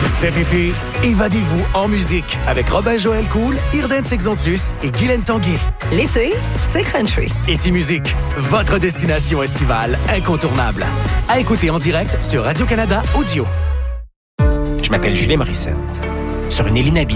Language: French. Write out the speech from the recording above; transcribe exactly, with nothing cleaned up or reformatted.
Cet été, évadez-vous en musique avec Robin Joël Cool, Irden Sexontus et Guylaine Tanguay. L'été, c'est country. Ici Musique, votre destination estivale incontournable. À écouter en direct sur Radio-Canada Audio. Je m'appelle Julien Morissette. Sur une île inhabitée,